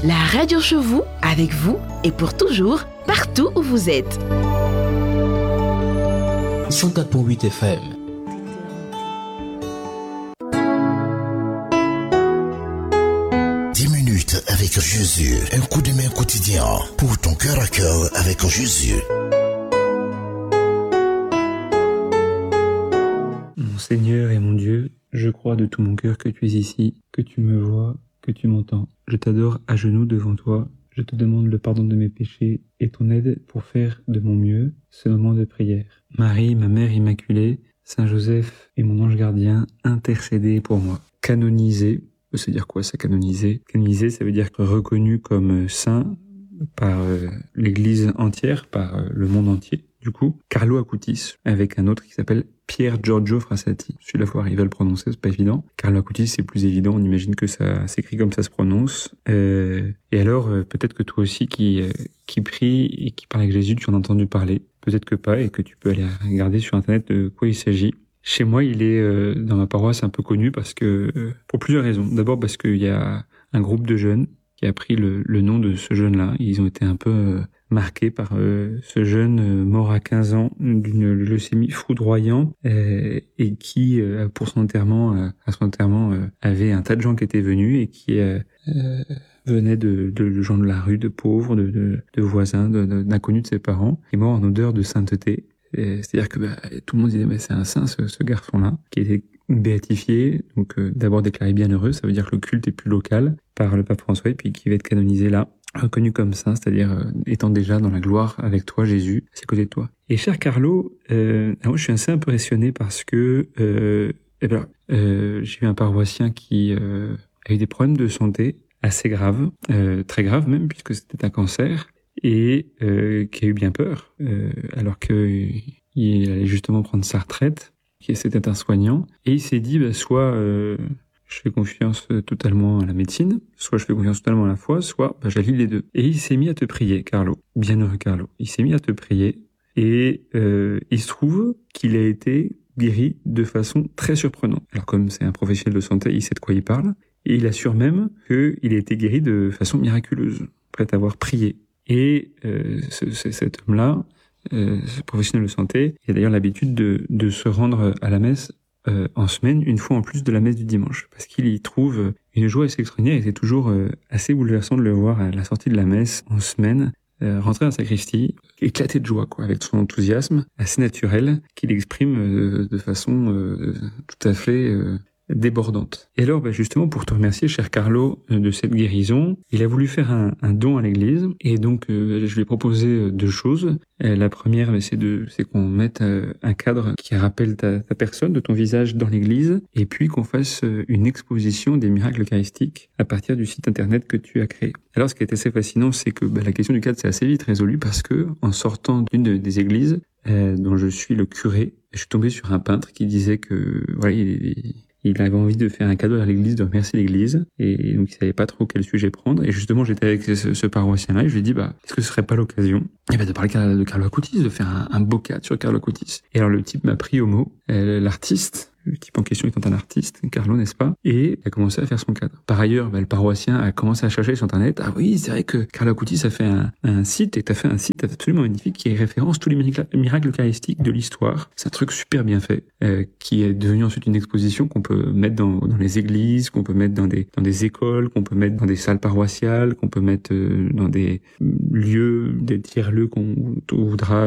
La radio chez vous, avec vous et pour toujours, partout où vous êtes. 104.8 FM. Avec Jésus, un coup de main quotidien pour ton cœur à cœur avec Jésus. Mon Seigneur et mon Dieu, je crois de tout mon cœur que tu es ici, que tu me vois, que tu m'entends. Je t'adore à genoux devant toi. Je te demande le pardon de mes péchés et ton aide pour faire de mon mieux ce moment de prière. Marie, ma mère immaculée, Saint Joseph et mon ange gardien, intercédez pour moi. Canonisé. Ça veut dire quoi, ça, canoniser? Canoniser, ça veut dire reconnu comme saint par l'Église entière, par le monde entier. Du coup, Carlo Acutis, avec un autre qui s'appelle Pier Giorgio Frassati. Celui-là, faut arriver à le prononcer, c'est pas évident. Carlo Acutis, c'est plus évident, on imagine que ça s'écrit comme ça se prononce. Et alors, peut-être que toi aussi qui prie et qui parle avec Jésus, tu en as entendu parler. Peut-être que pas, et que tu peux aller regarder sur Internet de quoi il s'agit. Chez moi, il est dans ma paroisse un peu connu parce que pour plusieurs raisons. D'abord parce qu'il y a un groupe de jeunes qui a pris le nom de ce jeune-là. Ils ont été un peu marqués par ce jeune mort à 15 ans d'une leucémie foudroyante et qui, pour son enterrement, avait un tas de gens qui étaient venus et qui venaient de gens de la rue, de pauvres, de voisins, d'inconnus de ses parents, qui est mort en odeur de sainteté. C'est-à-dire que tout le monde disait mais c'est un saint ce garçon-là qui était béatifié, donc d'abord déclaré bienheureux, ça veut dire que le culte est plus local par le pape François et puis qui va être canonisé là, reconnu comme saint, c'est-à-dire étant déjà dans la gloire avec toi Jésus, à ses côtés de toi. Et cher Carlo, moi je suis assez impressionné parce que j'ai eu un paroissien qui a eu des problèmes de santé assez graves, très graves même puisque c'était un cancer. Et qui a eu bien peur, alors qu'il allait justement prendre sa retraite, c'était un soignant, et il s'est dit, soit je fais confiance totalement à la médecine, soit je fais confiance totalement à la foi, soit j'allie les deux. Et il s'est mis à te prier, Carlo, bienheureux Carlo, il s'est mis à te prier, et il se trouve qu'il a été guéri de façon très surprenante. Alors comme c'est un professionnel de santé, il sait de quoi il parle, et il assure même qu'il a été guéri de façon miraculeuse, après avoir prié. Et cet homme-là, ce professionnel de santé, il a d'ailleurs l'habitude de se rendre à la messe en semaine, une fois en plus de la messe du dimanche, parce qu'il y trouve une joie assez extraordinaire et c'est toujours assez bouleversant de le voir à la sortie de la messe en semaine, rentrer dans la sacristie, éclater de joie, avec son enthousiasme assez naturel qu'il exprime de façon tout à fait débordante. Et alors, justement, pour te remercier, cher Carlo, de cette guérison, il a voulu faire un don à l'église, et donc je lui ai proposé deux choses. La première, c'est qu'on mette un cadre qui rappelle ta personne, de ton visage dans l'église, et puis qu'on fasse une exposition des miracles eucharistiques à partir du site internet que tu as créé. Alors, ce qui est assez fascinant, c'est que la question du cadre s'est assez vite résolue parce que, en sortant d'une des églises dont je suis le curé, je suis tombé sur un peintre qui disait que il avait envie de faire un cadeau à l'église, de remercier l'église, et donc il savait pas trop quel sujet prendre. Et justement, j'étais avec ce paroissien-là, et je lui ai dit, est-ce que ce serait pas l'occasion, de parler de Carlo Acutis, de faire un beau cadre sur Carlo Acutis. Et alors le type m'a pris au mot, l'artiste, le type en question étant un artiste, Carlo, n'est-ce pas? Et il a commencé à faire son cadre. Par ailleurs, le paroissien a commencé à chercher sur Internet. Ah oui, c'est vrai que Carlo Acutis a fait un site, et t'as fait un site absolument magnifique qui référence tous les miracles eucharistiques de l'histoire. C'est un truc super bien fait, qui est devenu ensuite une exposition qu'on peut mettre dans les églises, qu'on peut mettre dans des écoles, qu'on peut mettre dans des salles paroissiales, qu'on peut mettre dans des lieux, des tiers-lieux qu'on voudra